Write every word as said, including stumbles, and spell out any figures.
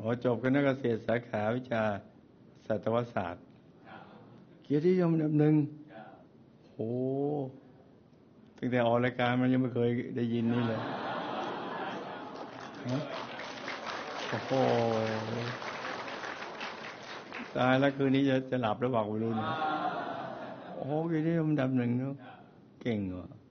อจบคณะเกษตรสาขาวิชาสัตวศาสตร์เกียรตินิยมอันดับหนึ่งโอ้ตั้งแต่ออกรายการมันยังไม่เคยได้ยินนี่เลยโอ้โหตายแล้วคืนนี้จะจะหลับหรือเปล่าไม่รู้นะโอ้เกียรตินิยมอันดับหนึ่งเนาะเก่งว่ะ